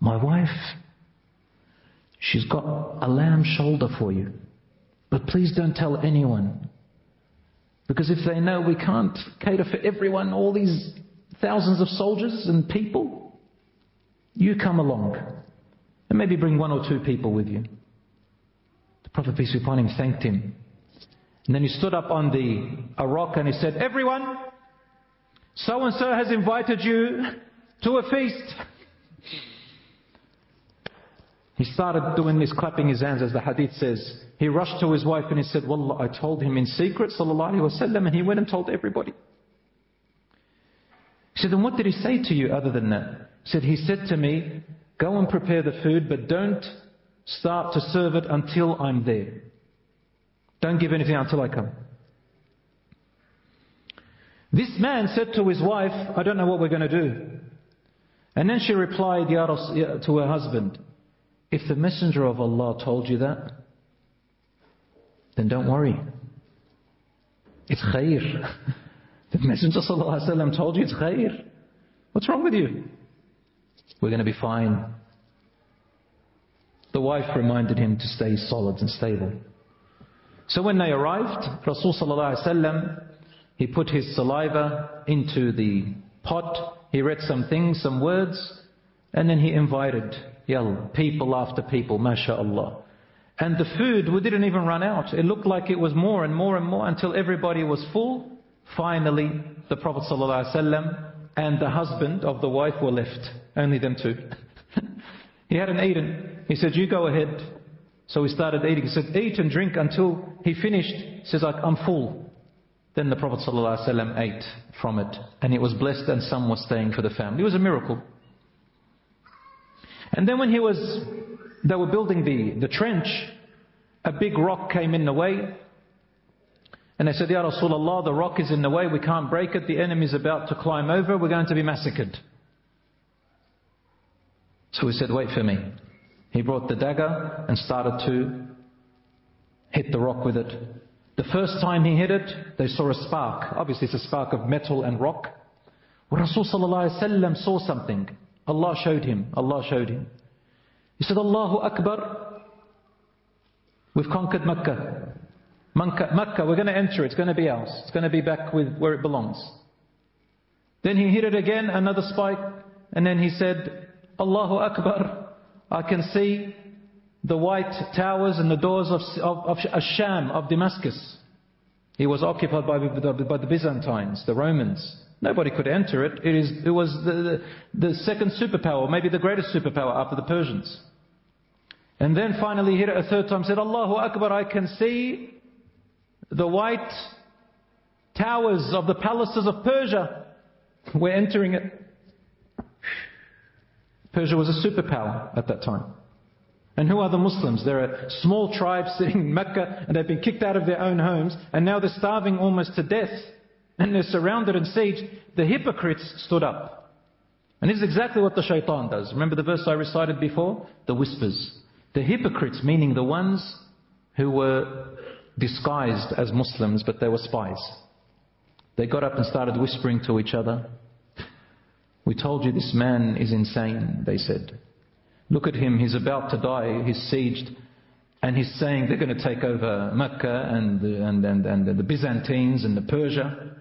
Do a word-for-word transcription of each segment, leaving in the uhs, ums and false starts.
my wife, she's got a lamb shoulder for you. But please don't tell anyone. Because if they know we can't cater for everyone, all these thousands of soldiers and people, you come along. And maybe bring one or two people with you. The Prophet, peace be upon him, thanked him. And then he stood up on the a rock and he said, everyone, so-and-so has invited you to a feast. He started doing this, clapping his hands, as the hadith says. He rushed to his wife and he said, Wallah, I told him in secret, sallallahu alayhi wa sallam, and he went and told everybody. He said, then what did he say to you other than that? He said, he said to me, go and prepare the food, but don't start to serve it until I'm there. Don't give anything until I come. This man said to his wife, I don't know what we're going to do. And then she replied Ya Ras- to her husband, if the Messenger of Allah told you that, then don't worry. It's khair. The Messenger sallallahu alaihi wasallam told you it's khair. What's wrong with you? We're going to be fine. The wife reminded him to stay solid and stable. So when they arrived, Rasul sallallahu alaihi wasallam, he put his saliva into the pot. He read some things, some words, and then he invited yell, people after people, mashallah. And the food, we didn't even run out. It looked like it was more and more and more until everybody was full. Finally, the Prophet ﷺ and the husband of the wife were left. Only them two. He hadn't eaten. He said, you go ahead. So he started eating. He said, eat and drink until he finished. He says, I'm full. Then the Prophet ﷺ ate from it. And it was blessed and some was staying for the family. It was a miracle. And then when he was, they were building the, the trench, a big rock came in the way. And they said, Ya Rasulullah, the rock is in the way, we can't break it, the enemy is about to climb over, we're going to be massacred. So he said, wait for me. He brought the dagger and started to hit the rock with it. The first time he hit it, they saw a spark. Obviously it's a spark of metal and rock. When Rasul sallallahu alaihi wasallam saw something, Allah showed him, Allah showed him. He said, Allahu Akbar, we've conquered Makkah. Makkah, we're going to enter it, it's going to be ours. It's going to be back with where it belongs. Then he hit it again, another spike, and then he said, Allahu Akbar, I can see the white towers and the doors of, of, of Sham, of Damascus. He was occupied by, by the Byzantines, the Romans. Nobody could enter it. It, is, it was the, the, the second superpower, maybe the greatest superpower after the Persians. And then finally he hit it a third time, said, Allahu Akbar, I can see the white towers of the palaces of Persia. We're entering it. Persia was a superpower at that time. And who are the Muslims? They're a small tribe sitting in Mecca and they've been kicked out of their own homes and now they're starving almost to death and they're surrounded and sieged. The hypocrites stood up. And this is exactly what the shaitan does. Remember the verse I recited before? The whispers. The hypocrites, meaning the ones who were disguised as Muslims but they were spies. They got up and started whispering to each other. We told you this man is insane, they said. Look at him, he's about to die, he's sieged, and he's saying they're going to take over Mecca and the, and, and, and the Byzantines and the Persia.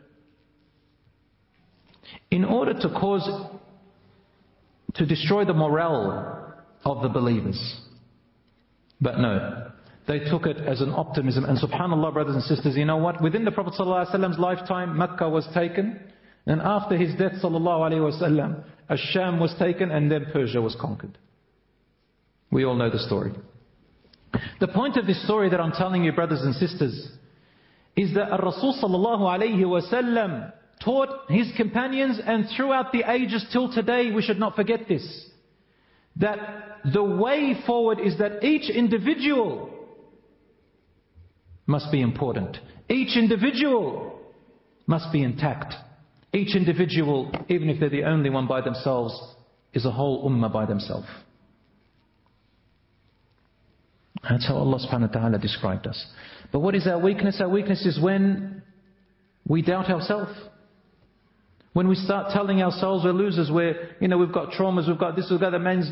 In order to cause, to destroy the morale of the believers. But no, they took it as an optimism. And subhanAllah, brothers and sisters, you know what? Within the Prophet ﷺ's lifetime, Mecca was taken. And after his death, sallallahu alayhi wasallam, Ash-Sham was taken and then Persia was conquered. We all know the story. The point of this story that I'm telling you, brothers and sisters, is that Rasul sallallahu alayhi wasallam taught his companions, and throughout the ages till today, we should not forget this, that the way forward is that each individual must be important. Each individual must be intact. Each individual, even if they're the only one by themselves, is a whole ummah by themselves. That's how Allah subhanahu wa ta'ala described us. But what is our weakness? Our weakness is when we doubt ourselves. When we start telling ourselves we're losers, we're, you know, we've got traumas, we've got this, we've got that. Man's